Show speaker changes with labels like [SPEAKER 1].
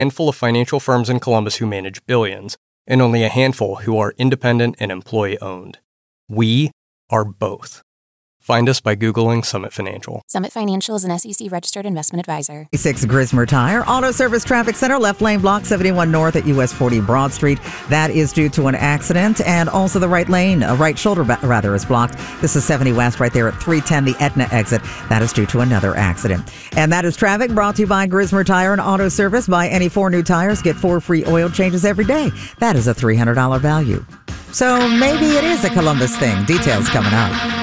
[SPEAKER 1] handful of financial firms in Columbus who manage billions, and only a handful who are independent and employee-owned. We are both. Find us by Googling Summit Financial.
[SPEAKER 2] Summit Financial is an SEC-registered investment advisor.
[SPEAKER 3] 6 Grismer Tire Auto Service Traffic Center, left lane block 71 north at US 40 Broad Street. That is due to an accident, and also the right lane, right shoulder is blocked. This is 70 west right there at 310, the Etna exit. That is due to another accident. And that is traffic brought to you by Grismer Tire and Auto Service. Buy any 4 new tires, get 4 free oil changes every day. That is a $300 value. So maybe it is a Columbus thing. Details coming up.